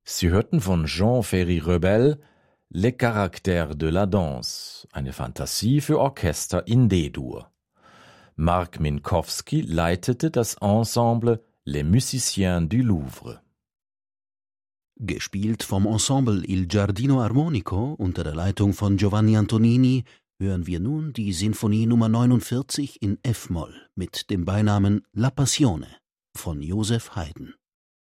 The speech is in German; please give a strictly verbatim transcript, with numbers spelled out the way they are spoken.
Sie hörten von Jean Ferry-Rebel Les Caractères de la Danse, eine Fantasie für Orchester in D-Dur. Marc Minkowski leitete das Ensemble Les Musiciens du Louvre. Gespielt vom Ensemble Il Giardino Armonico unter der Leitung von Giovanni Antonini hören wir nun die Sinfonie Nummer neunundvierzig in F-Moll mit dem Beinamen La Passione von Joseph Haydn.